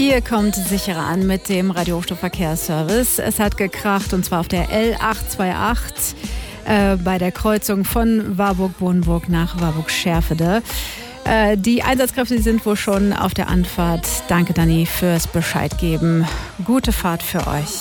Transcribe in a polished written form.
Hier kommt sicherer an mit dem Radio Hochstufenverkehrsservice. Es hat gekracht und zwar auf der L828 bei der Kreuzung von Warburg-Bodenburg nach Warburg-Schärfede. Die Einsatzkräfte sind wohl schon auf der Anfahrt. Danke, Dani, fürs Bescheid geben. Gute Fahrt für euch.